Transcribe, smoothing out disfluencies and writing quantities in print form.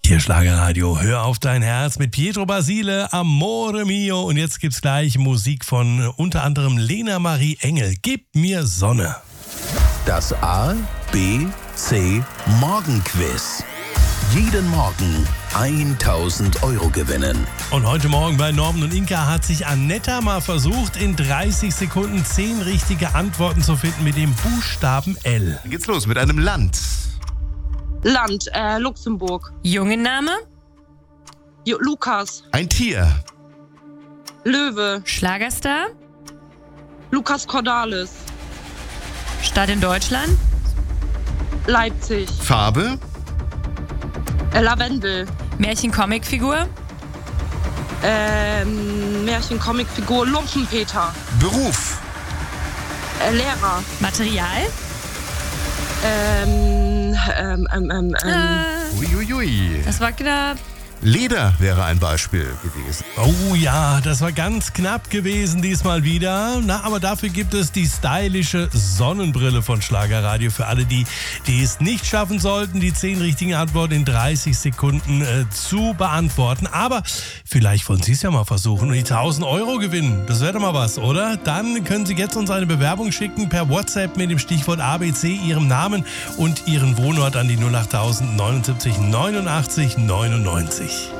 Hier Schlagerradio, hör auf dein Herz mit Pietro Basile, Amore Mio. Und jetzt gibt's gleich Musik von unter anderem Lena Marie Engel. Gib mir Sonne. Das A, B, C Morgenquiz. Jeden Morgen 1.000 Euro gewinnen. Und heute Morgen bei Norman und Inka hat sich Anetta mal versucht, in 30 Sekunden 10 richtige Antworten zu finden mit dem Buchstaben L. Dann geht's los mit einem Land. Land, Luxemburg. Jungenname? Lukas. Ein Tier. Löwe. Schlagerstar? Lukas Cordalis. Stadt in Deutschland? Leipzig. Farbe. Lavendel. Märchen-Comicfigur? Märchen-Comicfigur Lumpenpeter. Beruf. Lehrer. Material? Uiuiui. Das war knapp. Leder wäre ein Beispiel gewesen. Oh ja, das war ganz knapp gewesen diesmal wieder. Na, aber dafür gibt es die stylische Sonnenbrille von Schlagerradio für alle, die es nicht schaffen sollten, die 10 richtigen Antworten in 30 Sekunden zu beantworten. Aber vielleicht wollen Sie es ja mal versuchen und die 1.000 Euro gewinnen. Das wäre doch mal was, oder? Dann können Sie jetzt uns eine Bewerbung schicken per WhatsApp mit dem Stichwort ABC, Ihrem Namen und Ihren Wohnort an die 08000 79 89 99.